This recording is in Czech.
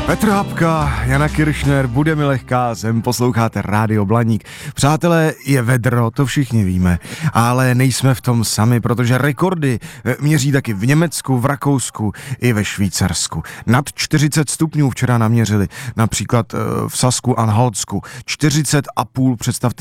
Petr Hapka, Jana Kiršner, Bude mi lehká zem, posloucháte Rádio Blaník. Přátelé, je vedro, to všichni víme, ale nejsme v tom sami, protože rekordy měří taky v Německu, v Rakousku i ve Švýcarsku. Nad 40 stupňů včera naměřili, například v Sasku a Anhaltsku. 40,5, představte